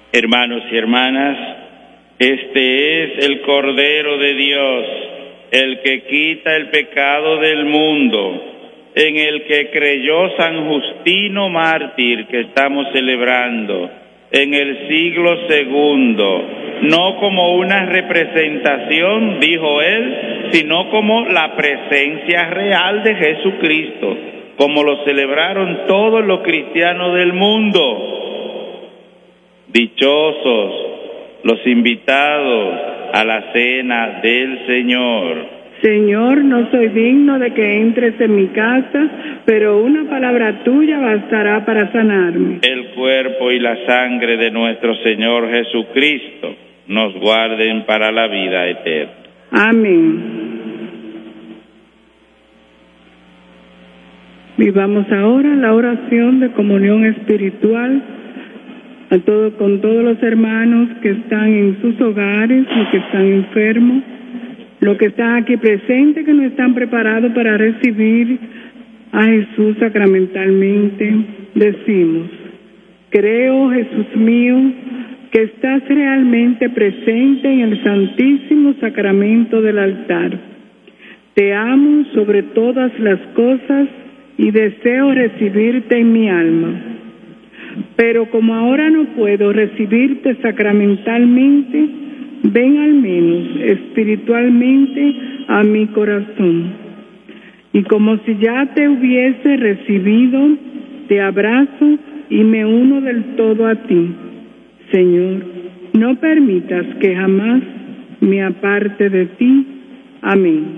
Hermanos y hermanas, este es el Cordero de Dios, el que quita el pecado del mundo, en el que creyó San Justino mártir que estamos celebrando en el siglo segundo, no como una representación, dijo él, sino como la presencia real de Jesucristo, como lo celebraron todos los cristianos del mundo. Dichosos los invitados a la cena del Señor. Señor, no soy digno de que entres en mi casa, pero una palabra tuya bastará para sanarme. El cuerpo y la sangre de nuestro Señor Jesucristo nos guarden para la vida eterna. Amén. Vivamos ahora la oración de comunión espiritual con todos los hermanos que están en sus hogares, los que están enfermos, los que están aquí presentes, que no están preparados para recibir a Jesús sacramentalmente. Decimos: creo, Jesús mío, que estás realmente presente en el santísimo sacramento del altar. Te amo sobre todas las cosas y deseo recibirte en mi alma. Pero como ahora no puedo recibirte sacramentalmente, ven al menos espiritualmente a mi corazón. Y como si ya te hubiese recibido, te abrazo y me uno del todo a ti. Señor, no permitas que jamás me aparte de ti. Amén.